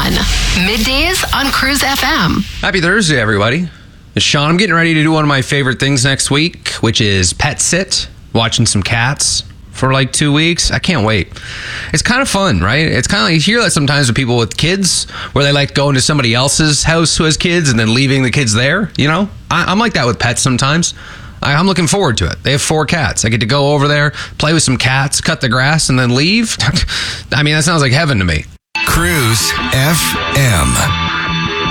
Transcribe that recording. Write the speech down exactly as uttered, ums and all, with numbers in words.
one. Middays on Cruise F M. Happy Thursday, everybody. It's Sean. I'm getting ready to do one of my favorite things next week, which is pet sit, watching some cats for like two weeks. I can't wait. It's kind of fun, right? It's kind of like, you hear that sometimes with people with kids, where they like going to somebody else's house who has kids and then leaving the kids there, you know? I, I'm like that with pets sometimes. I, I'm looking forward to it. They have four cats. I get to go over there, play with some cats, cut the grass, and then leave. I mean, that sounds like heaven to me. Cruise F M.